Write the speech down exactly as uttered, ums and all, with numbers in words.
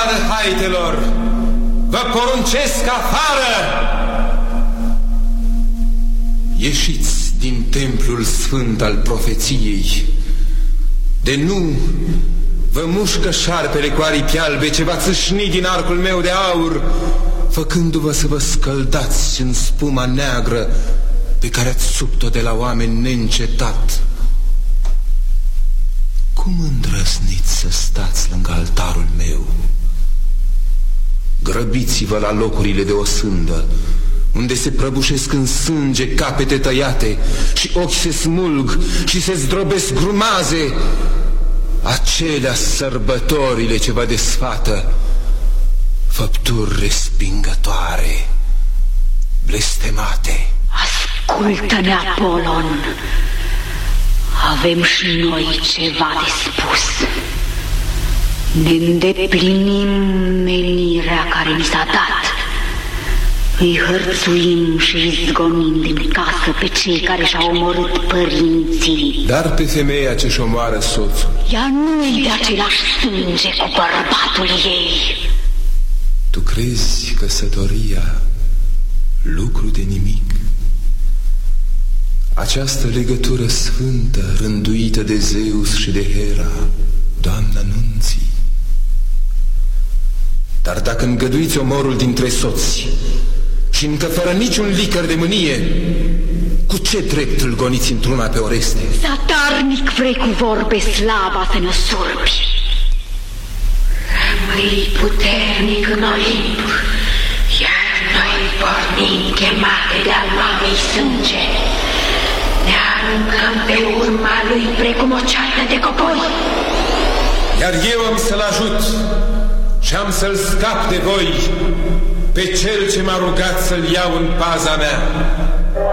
afară, haitelor! Vă poruncesc afară! Ieșiți din templul sfânt al profeției. De nu vă mușcă șarpele cu aripi albe ce va țâșni din arcul meu de aur, făcându-vă să vă scăldați în spuma neagră pe care ați subt-o de la oameni neîncetat. Cum îndrăzniți să stați lângă altarul meu? Grăbiți-vă la locurile de osândă, unde se prăbușesc în sânge capete tăiate și ochi se smulg și se zdrobesc grumaze, acelea sărbătorile ce vă desfată, făpturi respingătoare, blestemate. Ascultă-ne, Apolon, avem și noi ceva de spus. Ne îndeplinim menirea care ni s-a dat. Îi hărțuim și izgonim din casă pe cei care și-au omorât părinții. Dar pe femeia ce-și omoară soțul, ea nu-i de același sânge cu bărbatul ei. Tu crezi căsătoria lucru de nimic? Această legătură sfântă, rânduită de Zeus și de Hera, doamna nunții. Dar dacă îngăduiți omorul dintre soți și încă fără niciun licăr de mânie, cu ce drept îl goniți într-una pe Oreste? Zadarnic vrei cu vorbe slaba să ne surpi. Rămâi puternic în Olimp, iar noi pornim chemate de-al mamei sânge. Ne aruncăm pe urma lui precum o ceată de copoi. Iar eu am să-l ajut și am să-l scap de voi, pe cel ce m-a rugat să-l iau în paza mea.